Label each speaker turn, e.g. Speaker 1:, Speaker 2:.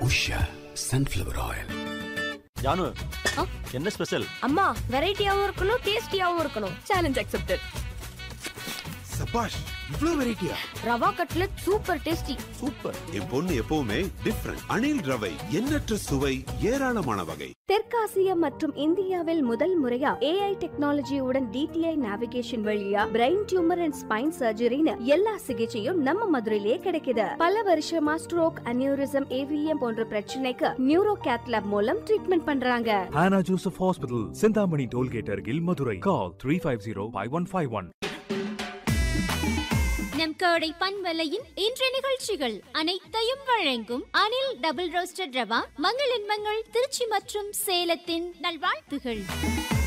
Speaker 1: Usha sunflower oil.
Speaker 2: Janu, என்ன special?
Speaker 3: அம்மா, வெரைட்டியாவும் இருக்கணும், டேஸ்டியாவும் இருக்கணும். Challenge accepted.
Speaker 4: சபாஷ், இவ்ளோ வெரைட்டியா?
Speaker 3: Rava cutlet super tasty.
Speaker 2: Super.
Speaker 4: என் பொண்ணு எப்பவுமே டிஃபரண்ட். அணில் ரவை, எண்ணற்ற சுவை, ஏராளமான வகை.
Speaker 5: தெற்காசியா மற்றும் இந்தியாவில் முதல் முறையா AI டெக்னாலஜியுடன் DTI நேவிகேஷன் வழியா பிரெயின் டியூமர் அண்ட் ஸ்பைன் சர்ஜரின்னு எல்லா சிகிச்சையும் நம்ம மதுரையிலே கிடைக்குது. பல வருஷமா ஸ்ட்ரோக், அனியூரிசம், AVM போன்ற பிரச்சனைக்கு நியூரோ கேத்லாப் மூலம் ட்ரீட்மெண்ட் பண்றாங்க.
Speaker 6: Hannah Joseph Hospital, Sindhamani Tollgate Argil, Madurai. Call 350-5151.
Speaker 7: நம் கோடை பண்பலையின் இன்றைய நிகழ்ச்சிகள் அனைத்தையும் வழங்கும் அனில் டபுள் ரோஸ்டட் ரவா, மங்கள் திருச்சி மற்றும் சேலத்தின் நல்வாழ்த்துகள்.